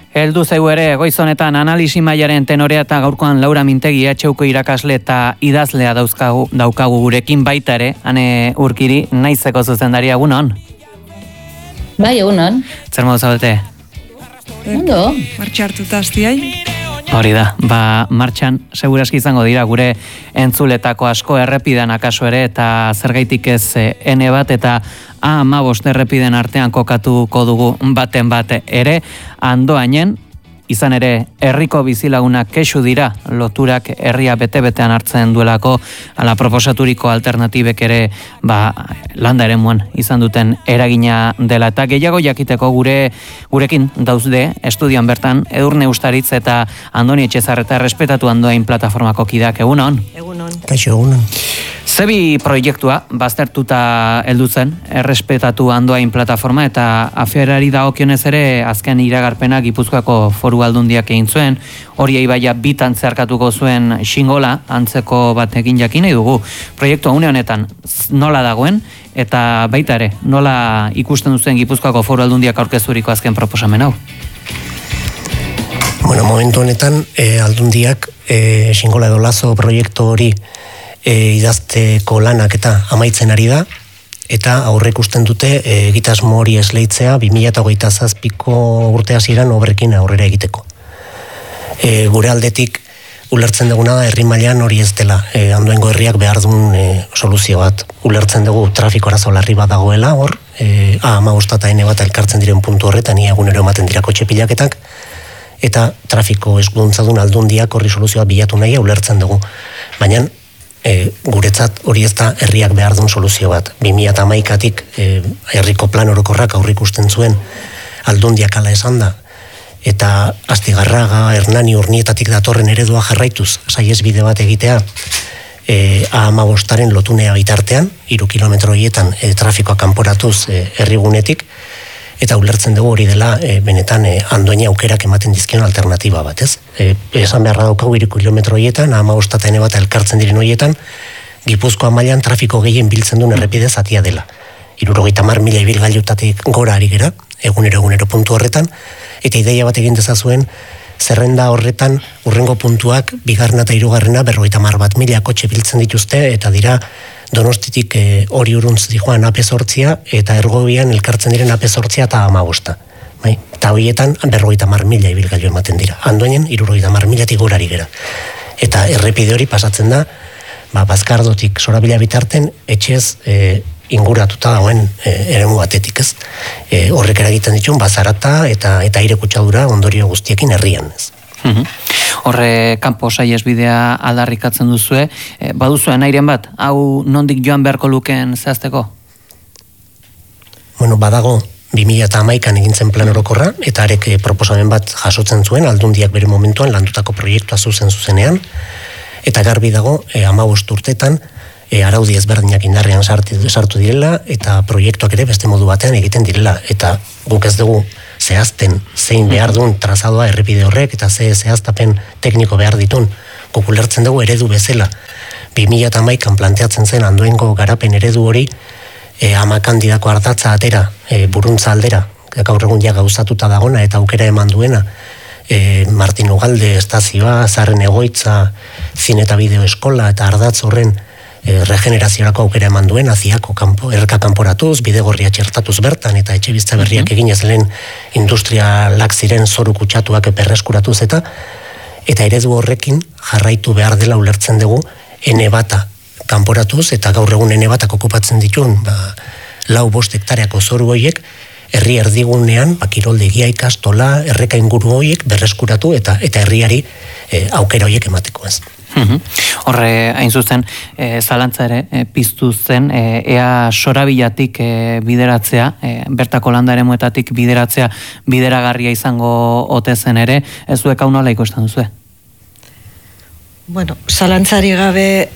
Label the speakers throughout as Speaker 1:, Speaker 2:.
Speaker 1: Heldu zeu ere, goiz honetan analisi mailaren tenorea eta gaurkoan Laura Mintegi EHUko irakasle eta idazlea daukagu gurekin baita ere, Ane Urkiri, naizeko zuzendaria, egunon?
Speaker 2: Bai, egunon.
Speaker 1: Zer modu zaudete?
Speaker 2: Ondo.
Speaker 3: Martxa hartuta aztiai.
Speaker 1: Hori da, martxan seguraski izango dira gure entzuletako asko errepidan akaso ere eta zergaitik ez ene bat eta A15 errepiden artean kokatuko dugu baten bate ere, Andoainen, izan ere herriko bizilagunak kexu dira loturak herria bete-betean hartzen duelako, ala proposaturiko alternatibek ere landa eremuan izan duten eragina dela. Eta gehiago jakiteko gurekin dauzde estudian bertan Edurne Ustaritz eta Andoni Etxezarreta errespetatu Andoain plataformako kideak, egunon?
Speaker 4: Egunon.
Speaker 5: Kaixo, egunon.
Speaker 1: Zebi proiektua baztertuta heldutzen errespetatu Andoain plataforma eta aferari dagokionez ere azken iragarpena Gipuzkoako Foru Aldundiak egin zuen, hori ibaia bitan zeharkatuko zuen xingola antzeko bat egin jakin nahi dugu. Proiektua une honetan nola dagoen eta baita ere nola ikusten duzuen Gipuzkoako Foru Aldundiak aurkezturiko azken proposamen hau?
Speaker 5: Bueno, momentu honetan Aldundiak xingola edo lazo proiektu hori idazteko lanak eta amaitzen ari da, eta aurre ikusten dute egitasmo hori esleitzea 2027ko urte hasieran obrekin aurrera egiteko. Gure aldetik ulertzen duguna da herri mailan hori ez dela, Andoaingo herriak behar duen soluzio bat. Ulertzen dugu trafiko arazo larri bat dagoela hor, A15 eta N bat elkartzen diren puntu horretan, ia egunero ematen dira kotxe pilaketak, eta trafiko eskuduntzadun Aldundiak horri soluzioa bilatu nahi ulertzen dugu. Baina guretzat hori ez da herriak behar duen soluzio bat. 2011tik herriko plan orokorrak aurreikusten zuen Aldundiak ala esan da, eta Astigarraga, Hernani, Urnietatik datorren eredua jarraituz, saihesbide bat egitea A15aren lotunea bitartean, 3 kilometro horietan trafikoa kanporatuz herrigunetik, eta ulertzen dugu hori dela benetan Andoain aukerak ematen dizkion alternatiba bat, ez? Esan beharra daukagu 3 kilometro horietan, A15 eta N bat elkartzen diren horietan, Gipuzkoa mailan trafiko gehien biltzen duen errepide zatia dela. 70.000 ibilgailutatik gora ari gera, egunero puntu horretan, eta ideia bat egin dezazuen, zerrenda horretan urrengo puntuak, 2. eta 3. 50.000 kotxe biltzen dituzte, eta dira Donostitik hori uruntz dijoan AP8 eta Ergobian elkartzen diren AP8 eta A15. Eta horietan 50.000 ibilgailu ematen dira. Andoainen 70.000tik gora ari gera. Eta errepide hori pasatzen da, Bazkardotik Sorabila bitarten etxez inguratuta dagoen eremu batetik, ez? Horrek eragiten ditun bazarata eta aire kutsadura ondorio guztiekin herrian, ez?
Speaker 1: Horre kanpo saihesbidea aldarrikatzen duzue, baduzuen airen bat, hau nondik joan beharko lukeen zehazteko?
Speaker 5: Bueno, badago 2011an egin zen plan orokorra, eta arek proposamen bat jasotzen zuen, Aldundiak bere momentuan landutako proiektua zuzenean, eta garbi dago 15 urtetan araudi ezberdinak indarrean sartu direla, eta proiektuak ere beste modu batean egiten direla, eta guk ez dugu zehazten zein behar duen trazadoa errepide horrek eta zehaztapen tekniko behar ditun. Guk ulertzen dugu eredu bezala. 2011an planteatzen zen Andoaingo garapen eredu hori Amakandidako ardatza atera, Buruntza aldera, gaur egun ja gauzatuta dagona eta aukera eman duena, Martin Ugalde estazioa, Zarren egoitza, zine eta bideo eskola eta ardatz horren regeneraziorako aukera eman duen, Aziako erka kanporatuz, bidegorria txertatuz bertan, eta etxe bizitza berriak eginez lehen industrialak ziren zoru kutsatuak berreskuratuz eta eredu horrekin jarraitu behar dela ulertzen dugu N bata kanporatuz, eta gaur egun N batak okupatzen ditun 4-5 hektareako zoru horiek, herri erdigunean, kiroldegia ikastola, erreka inguru horiek berreskuratu eta herriari aukera horiek emateko, ez.
Speaker 1: Horre, hain zuzen, zalantza ere piztu zen, ea Sorabilatik bideratzea, bertako landa eremuetatik bideratzea bideragarria izango ote zen ere, ez zuek hau nola ikusten duzue?
Speaker 3: Bueno, zalantzari gabe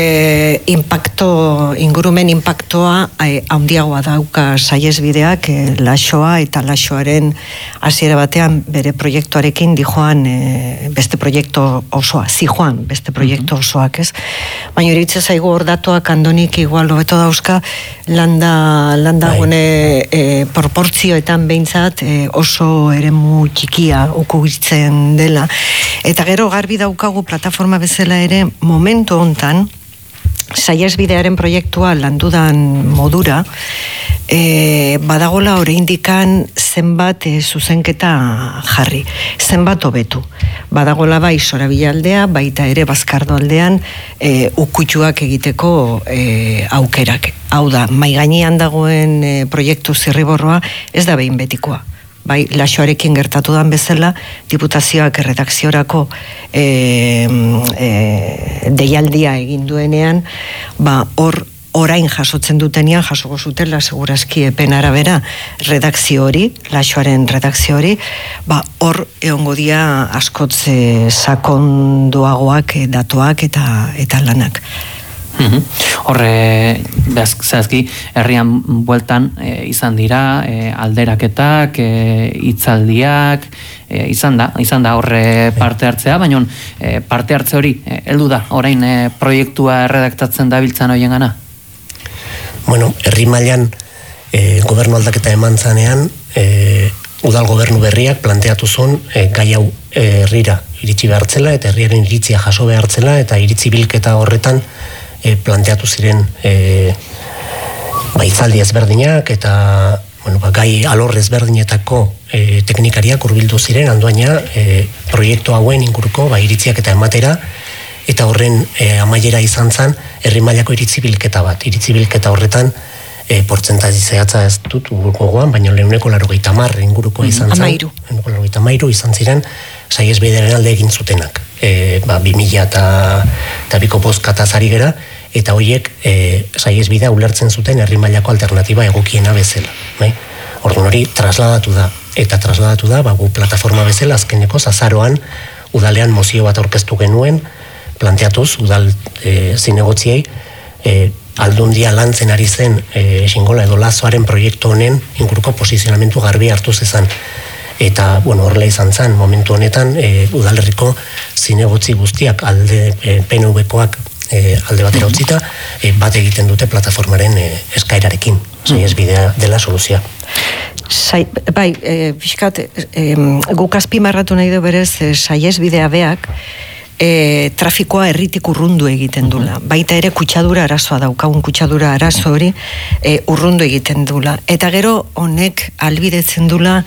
Speaker 3: ingurumen impactoa handiagoa dauka saihesbideak Laxoa eta Laxoaren hasiera batean bere proiektuarekin dijoan beste proiektu osoa, zijoan beste proiektu osoak, ez? Baina iritze zaigu hor datuak Andonik igual hobeto dauzka landa gune proportzioetan behintzat oso eremu txikia ukugitzen dela. Eta gero garbi daukagu plataforma bezala ere momentu hontan saihesbidearen proiektua landudan modura badagola oraindikan zenbat zuzenketa jarri, zenbat hobetu. Badagola bai Sorabialdea, baita ere Bazkardo aldean ukutxuak egiteko aukerak. Hau da, mai gainean dagoen proiektu zirriborroa ez da behin betikoa. Bai, Laxoarekin gertatu dan bezala, diputazioak erredakziorako deialdia egin duenean, hor orain jasotzen dutenean, jasoko zutela segurazki epen arabera redakzio hori, Laxoaren redakzio hori, hor egongo dia askotze sakondoagoak datuak eta lanak.
Speaker 1: Horre, zehazki, herrian bueltan izan dira alderaketak, hitzaldiak, izan da horre parte hartzea, baina parte hartze hori heldu da, orain proiektua erredaktatzen dabiltzan horien gana?
Speaker 5: Bueno, herri mailan gobernu aldaketa eman zanean, udal gobernu berriak planteatu zuen gai hau herrira iritsi behartzela eta herriaren iritzia jaso behartzela eta iritzi bilketa horretan planteatu ziren hitzaldi ezberdinak eta gai alor ezberdinetako teknikariak hurbildu ziren Andoaina proiektu hauen inguruko iritziak eta ematera eta horren amaiera izan zen herri mailako iritzi bilketa bat. Iritzi bilketa horretan portzentazi zehatza ez dut gogoan, baina 190 inguruko izan zen. 190 izan ziren saihesbidearen alde egin zutenak. 2000 eta biko bozkataz ari gera, eta horiek saihesbidea ulertzen zuten herri mailako alternatiba egokiena bezala. Orduan hori trasladatu da, gu plataforma bezala azkeneko azaroan udalean mozio bat aurkeztu genuen, planteatuz udal zinegotziei aldundia lantzen ari zen Xingola edo Lazoaren proiektu honen inguruko posizionamentu garbi hartu zezan. Eta, horrela izan zen, momentu honetan udalerriko zinegotzi guztiak alde PNV-koak alde batera utzita, bat egiten dute plataformaren eskairarekin, saihesbidea dela soluzioa.
Speaker 3: Bai, pixkat, guk azpimarratu nahi du berez saihesbidea beak, trafikoa herritik urrundu egiten dula. Baita ere kutsadura arazoa daukagun kutsadura arazo hori urrundu egiten dula. Eta gero honek albidetzen dula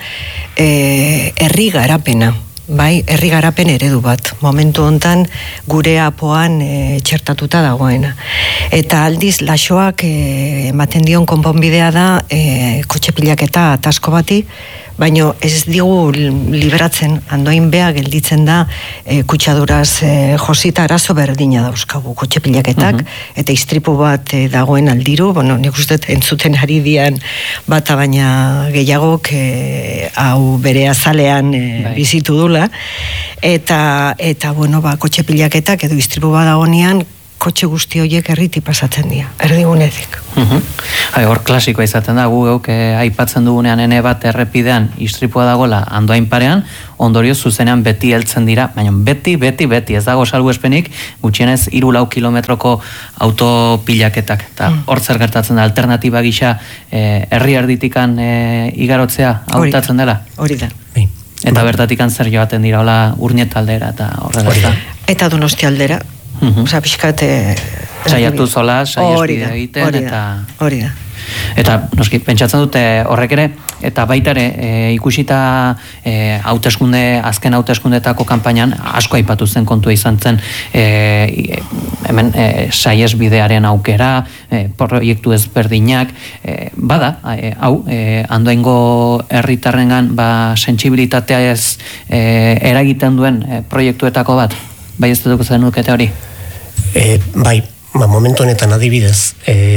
Speaker 3: herri garapena. Bai, herri garapen eredu bat. Momentu hontan gure apoan txertatuta dagoena. Eta aldiz Laxoak ematen dion konponbidea da kotxepilaketa atasko bati, baina ez digu liberatzen, Andoain bea gelditzen da kutsaduraz josita arazo berdina dauzkagu kotxepilaketak, eta istripu bat dagoen aldiru, nik uste entzuten ari dian bata baina gehiagok hau bere azalean bizitu dula, eta kotxepilaketak edo istripu bat dagoenean kotxe guzti horiek erriti pasatzen dira, erdigunetik.
Speaker 1: Hor klasikoa izaten da, gu aipatzen dugunean ene bat errepidean istripua dagoela Andoain parean, ondorio zuzenean beti heltzen dira, baina beti, ez dago salbuespenik, gutxienez 3-4 kilometroko autopilaketak, eta hor zer gertatzen da, alternatiba gisa herri erditikan igarotzea hautatzen dela?
Speaker 3: Hori da.
Speaker 1: Eta bertatikan zer joaten dira, hola Urnieta aldera eta horrela.
Speaker 3: Eta Donostia aldera. Osa, pixkate...
Speaker 1: Saiatu zola, saiespidea egiten, eta...
Speaker 3: Hori da.
Speaker 1: Eta, noski, pentsatzen dute horrek ere, eta baita ere, ikusita azken hauteskundetako kanpainan, asko aipatu zen kontua izan zen, hemen saiesbidearen aukera, proiektu ezberdinak, bada, hau, Andoaingo herritarrengan, sentsibilitatea ez eragiten duen proiektuetako bat, bai ez dut zenukete hori?
Speaker 5: Bai, momentu honetan adibidez,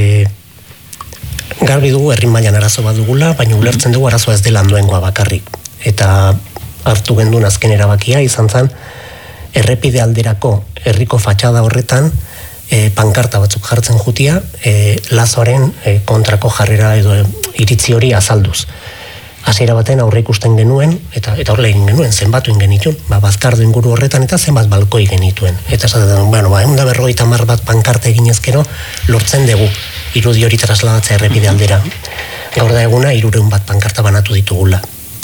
Speaker 5: garbi dugu herri mailan arazo bat dugula, baina ulertzen dugu arazoa ez dela Andoaingoa bakarrik. Eta hartu gendun azken erabakia izan zen, errepide alderako herriko fatxada horretan pankarta batzuk jartzen jutia, Lazoaren kontrako jarrera edo iritzi hori azalduz. Hasiera baten aurre ikusten genuen, eta horrela egin genuen, zenbatu genituen, Bazkardo inguru horretan eta zenbat balkoi genituen. Eta esaten, bueno, 150 bat pankarta eginezkero lortzen dugu irudi hori trasladatzea errepide aldera. Gaur da eguna 300 bat pankarta banatu ditugula.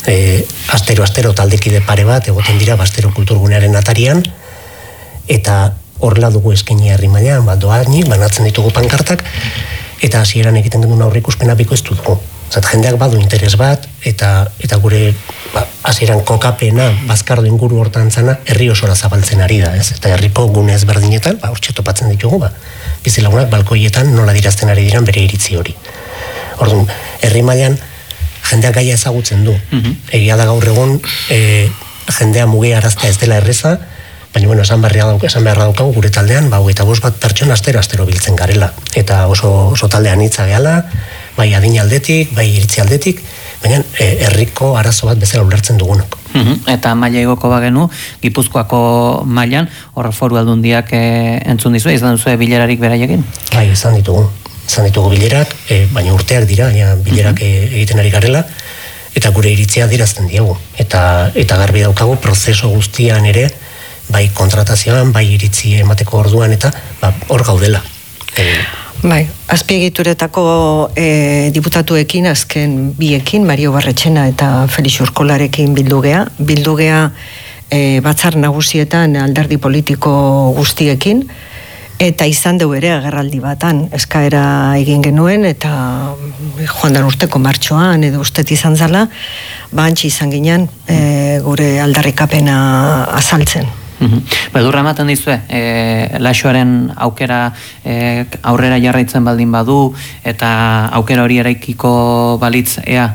Speaker 5: Astero taldekide pare bat egoten dira Bastero kulturgunearen atarian, eta horrela dugu eskaini herri mailan, doainik banatzen ditugu pankartak, eta hasieran egiten genuen aurre ikuspena bikoiztu dugu. Jendeak badu interes bat, eta gure hasieran kokapena Bazkardo inguru hortan zana herri osora zabaltzen ari da, ez? Eta herriko gune ezberdinetan, hortxe topatzen ditugu, bizilagunak balkoietan nola dirazten ari diran bere iritzi hori. Orduan, herri mailan jendeak gaia ezagutzen du. Egia da gaur egun jendea mugiaraztea ez dela erreza, baina bueno, esan beharra daukagu gure taldean, 25 bat pertsona astero biltzen garela. Eta oso taldean hitza gehala, bai adin aldetik, bai iritzi aldetik, baina herriko arazo bat bezala ulertzen dugunok.
Speaker 1: Eta maila igoko bagenu, Gipuzkoako mailan, hor Foru Aldundiak entzun dizue, izan duzue bilerarik beraiekin?
Speaker 5: Bai, izan ditugu bilerak, baina urteak dira, bilerak egiten ari garela, eta gure iritzia dirazten diegu. Eta garbi daukagu prozeso guztian ere, bai kontratazioan, bai iritzi emateko orduan, eta hor gaudela.
Speaker 3: Bai, azpiegituretako diputatuekin, azken biekin, Mario Barretxena eta Felix Urkolarekin bildugea batzar nagusietan alderdi politiko guztiekin, eta izan dugu ere agerraldi batan eskaera egin genuen, eta joan den urteko martxoan edo ustet izan zala, antxe izan ginen gure aldarrikapena azaltzen.
Speaker 1: Beldurra ematen dizue, Laxoaren aukera aurrera jarraitzen baldin badu, eta aukera hori eraikiko balitz,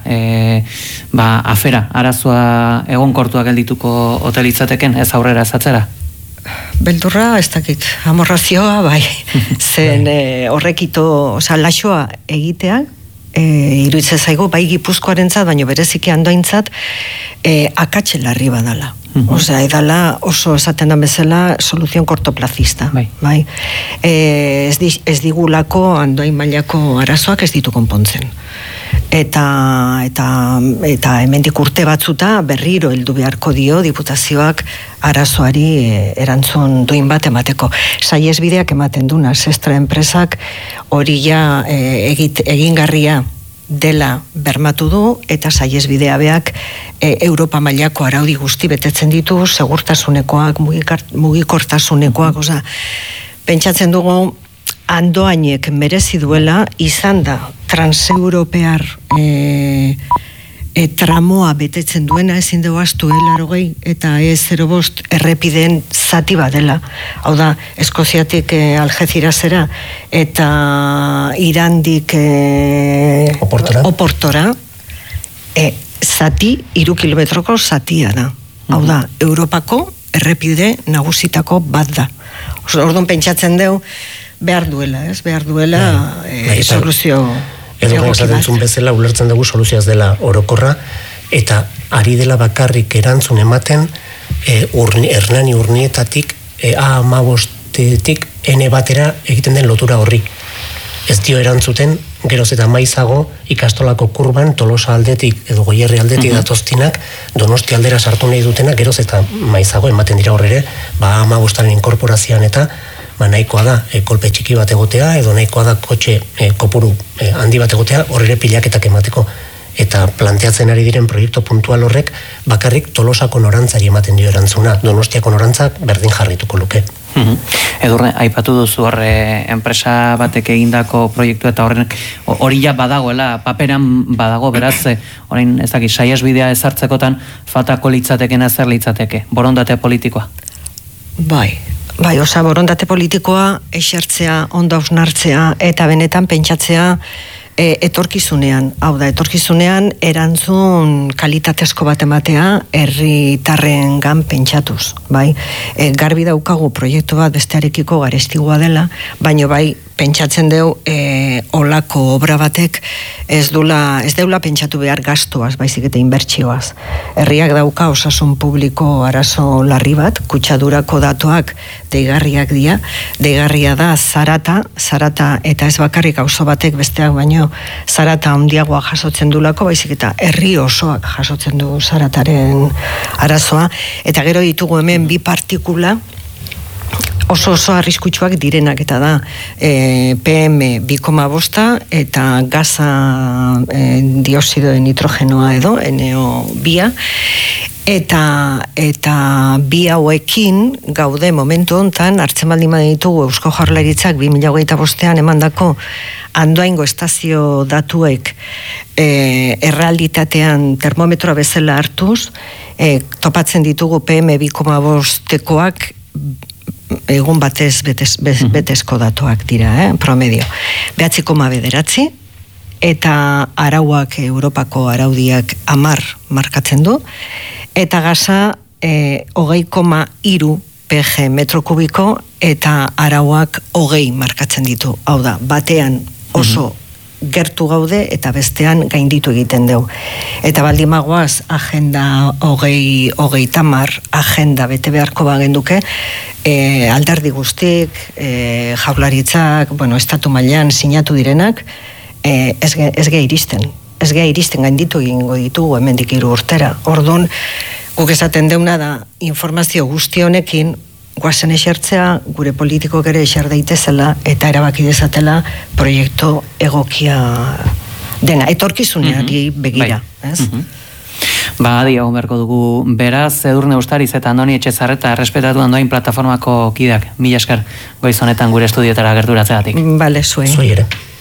Speaker 1: afera, arazoa egonkortua geldituko hotelitzateken, ez aurrera ez atzera?
Speaker 3: Beldurra, ez dakit, amorrazioa, bai, zen horrekito, Laxoa egitea, iruditzen zaigu, bai Gipuzkoarentzat, baina bereziki Andoaintzat, akatxe larri badala. Edala oso esaten da bezala soluzion kortoplazista. Bai. Ez digulako Andoain mailako arazoak ez ditu konpontzen. Eta hemendik urte batzuta berriro heldu beharko dio diputazioak arazoari erantzun duin bat emateko. Saihesbideak ematen duna, Sestra enpresak hori ja egingarria dela bermatu du, eta saihesbidea beak Europa mailako araudi guzti betetzen ditu, segurtasunekoak, mugikortasunekoak, pentsatzen dugu Andoainek merezi duela, izan da transeuropear tramoa betetzen duena, ezin dugu astu E80 eta E05 errepideen zati bat dela. Hau da, Eskoziatik Algezirazera eta Irandik Oportora, zati, 3 kilometroko zatia da. Hau da, Europako errepide nagusitako bat da. Orduan pentsatzen dugu, behar duela, soluzio
Speaker 5: edo esaten bezala ulertzen dugu soluzioaz dela orokorra, eta ari dela bakarrik erantzun ematen Hernani urnietatik A15-tik N batera egiten den lotura horri. Ez dio erantzuten, geroz eta maizago ikastolako kurban Tolosa aldetik edo Goierri aldetik datoztinak Donosti aldera sartu nahi dutenak geroz eta maizago ematen dira horrere, 15-aren inkorporazioan eta nahikoa da kolpe txiki bat egotea, edo nahikoa da kotxe kopuru handi bat egotea, horre pilaketak emateko. Eta planteatzen ari diren proiektu puntual horrek bakarrik Tolosako norantzari ematen dio erantzuna, Donostiako norantzak berdin jarrituko luke.
Speaker 1: Edurne, aipatu duzu horre enpresa batek egindako proiektu eta hori ja badagoela, paperan badago, beraz, orain ez dakit, saihesbidea ezartzekotan faltako litzateken ezer litzateke, borondate politikoa?
Speaker 3: Bai, borondate politikoa esertzea, ondo hausnartzea eta benetan pentsatzea etorkizunean, hau da, etorkizunean erantzun kalitatezko bat ematea herritarrengan pentsatuz, bai? Garbi daukagu proiektu bat bestearekiko garestigua dela, baino bai pentsatzen deu olako obra batek ez deula pentsatu behar gastuaz, baizik eta inbertsioaz. Herriak dauka osasun publiko arazo larri bat, kutsadurako datuak deigarriak dira, deigarria da zarata eta ez bakarrik auzo batek besteak baino zarata handiagoa jasotzen dulako, baizik eta herri osoak jasotzen du zarataren arazoa, eta gero ditugu hemen bi partikula oso arriskutsuak direnak, eta da PM2,5 eta gaza dioxido de nitrogenoa edo NO2, eta bi hauekin gaude momentu hontan hartzen baldin baditugu Eusko Jaurlaritzak 2025ean emandako Andoaingo estazio datuek errealitatean termometroa bezala hartuz, topatzen ditugu PM2,5koak egun batez betezko datuak dira, promedio. 9,9, eta arauak, Europako araudiak 10 markatzen du, eta gaza 20,3 PG metro kubiko, eta arauak 20 markatzen ditu. Hau da, batean oso gertu gaude eta bestean gainditu egiten dugu. Eta baldimagoaz agenda 2030 agenda bete beharko bagenduke, alderdi guztik, Jaurlaritzak, estatu mailan sinatu direnak, ez ge iristen gainditu egingo ditugu hemendik 3 urtera. Orduan, guk esaten deuna da informazio guzti honekin guazen esertzea, gure politikok ere eser daitezela eta erabaki dezatela proiektu egokia dena, etorkizuneari begira.
Speaker 1: Adi egon beharko dugu beraz, Edurne Ustariz eta Andoni Etxezarreta errespetatu Andoain plataformako kideak. Mila esker goiz honetan gure estudiotara gerturatzeagatik.
Speaker 3: Bale, zuei ere.